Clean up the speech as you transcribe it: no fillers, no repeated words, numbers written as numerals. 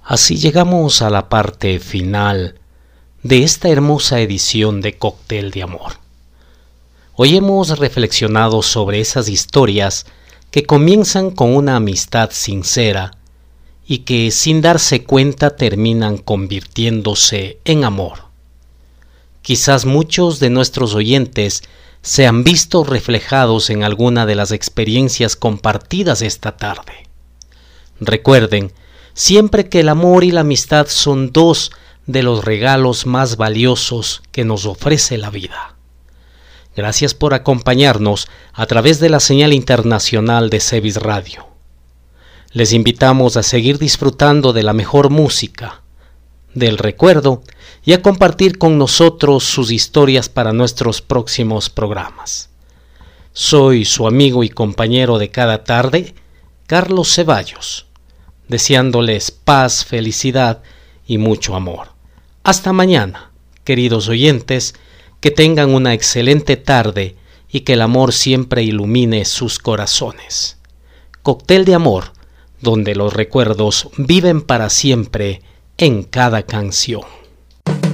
Así llegamos a la parte final de esta hermosa edición de Cóctel de Amor. Hoy hemos reflexionado sobre esas historias que comienzan con una amistad sincera y que sin darse cuenta terminan convirtiéndose en amor. Quizás muchos de nuestros oyentes se han visto reflejados en alguna de las experiencias compartidas esta tarde. Recuerden, siempre que el amor y la amistad son dos de los regalos más valiosos que nos ofrece la vida. Gracias por acompañarnos a través de la señal internacional de Cevis Radio. Les invitamos a seguir disfrutando de la mejor música, del recuerdo y a compartir con nosotros sus historias para nuestros próximos programas. Soy su amigo y compañero de cada tarde, Carlos Ceballos, deseándoles paz, felicidad y mucho amor. Hasta mañana, queridos oyentes, que tengan una excelente tarde y que el amor siempre ilumine sus corazones. Cóctel de Amor, donde los recuerdos viven para siempre en cada canción.